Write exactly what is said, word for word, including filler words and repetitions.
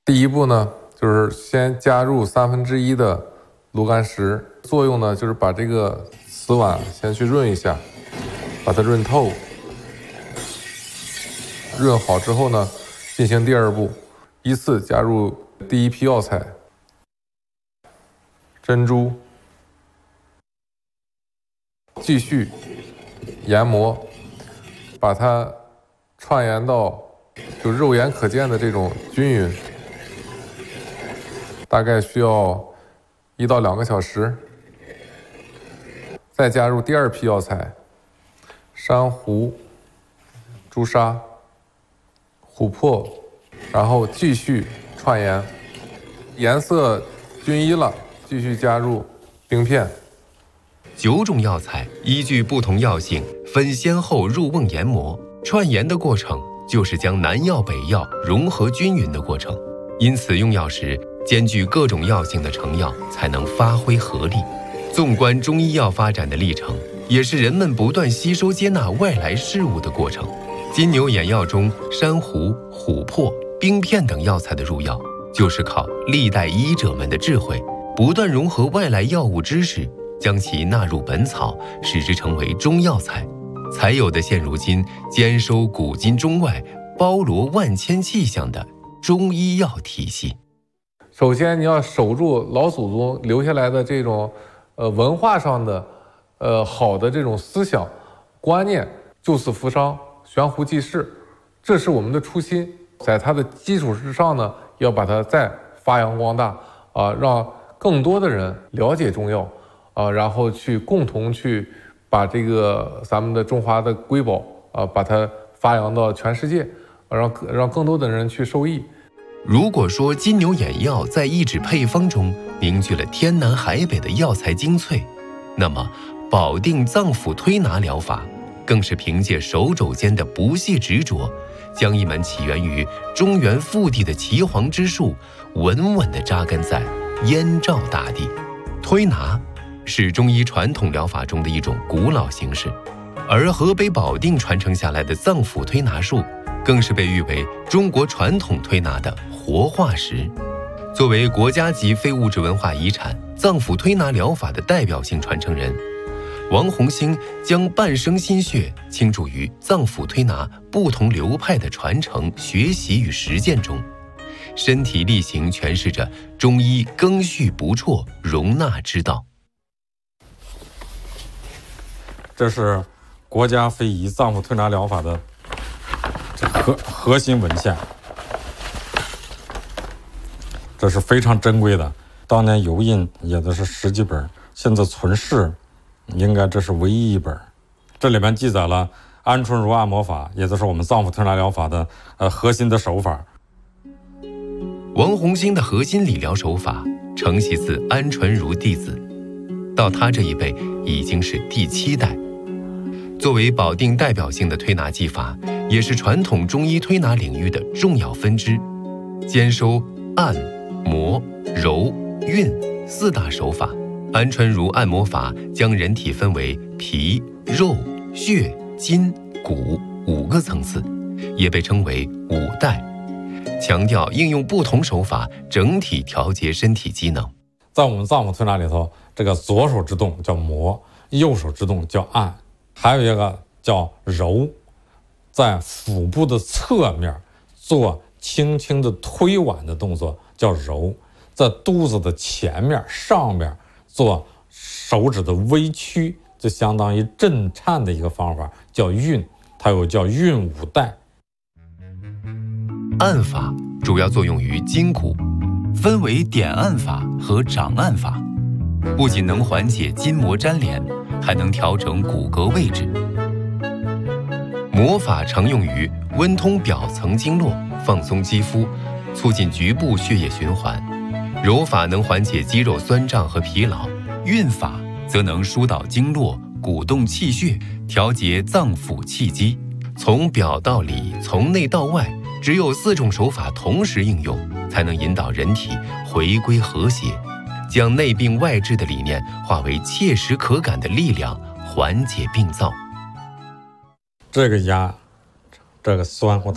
第一步呢，就是先加入三分之一的炉甘石，作用呢就是把这个瓷碗先去润一下，把它润透。润好之后呢，进行第二步，依次加入第一批药材：珍珠，继续研磨，把它串研到就肉眼可见的这种均匀，大概需要一到两个小时。再加入第二批药材：珊瑚、朱砂、琥珀，然后继续串研，颜色均一了，继续加入冰片。 九种药材依据不同药性，分先后入瓮研磨。串研的过程就是将南药北药融合均匀的过程，因此用药时兼具各种药性的成药才能发挥合力。纵观中医药发展的历程，也是人们不断吸收接纳外来事物的过程。金牛眼药中珊瑚、琥珀、冰片等药材的入药，就是靠历代医者们的智慧，不断融合外来药物知识，将其纳入本草，使之成为中药材，才有的现如今兼收古今中外、包罗万千气象的中医药体系。 首先，你要守住老祖宗留下来的这种呃文化上的呃好的这种思想观念，救死扶伤，悬壶济世，这是我们的初心。在它的基础之上呢，要把它再发扬光大啊、呃，让更多的人了解中药啊、呃，然后去共同去把这个咱们的中华的瑰宝啊、呃，把它发扬到全世界，让让更多的人去受益。 如果说金牛眼药在一纸配方中凝聚了天南海北的药材精粹，那么保定脏腑推拿疗法更是凭借手肘间的不懈执着，将一门起源于中原腹地的岐黄之术稳稳地扎根在燕赵大地。推拿是中医传统疗法中的一种古老形式，而河北保定传承下来的脏腑推拿术更是被誉为中国传统推拿的活化石。作为国家级非物质文化遗产，脏腑推拿疗法的代表性传承人，王洪兴将半生心血倾注于脏腑推拿不同流派的传承、学习与实践中，身体力行诠释着中医庚戌不辍、容纳之道。 这是国家非遗脏腑推拿疗法的核核心文献，这是非常珍贵的。当年油印也都是十几本，现在存世应该这是唯一一本。这里面记载了安春如按摩法，也就是我们脏腑推拿疗法的呃核心的手法。 王洪兴的核心理疗手法承袭自安纯如弟子，到他这一辈已经是第七代。作为保定代表性的推拿技法，也是传统中医推拿领域的重要分支，兼收按、摩、揉、运四大手法。安纯如按摩法将人体分为皮、肉、血、筋、骨五个层次，也被称为五带，强调应用不同手法整体调节身体机能。 在我们脏腑推拿里头，这个左手之动叫摩，右手之动叫按，还有一个叫揉，在腹部的侧面做轻轻的推挽的动作叫揉，在肚子的前面上面做手指的微屈，就相当于震颤的一个方法叫运，它有叫运五带。 按法主要作用于筋骨，分为点按法和掌按法，不仅能缓解筋膜粘连，还能调整骨骼位置。摩法常用于温通表层经络，放松肌肤，促进局部血液循环。揉法能缓解肌肉酸胀和疲劳，运法则能疏导经络，鼓动气血，调节脏腑气机。从表到里，从内到外，只有四种手法同时应用，才能引导人体回归和谐，将内病外治的理念化为切实可感的力量，缓解病灶。 这个压，这个酸乎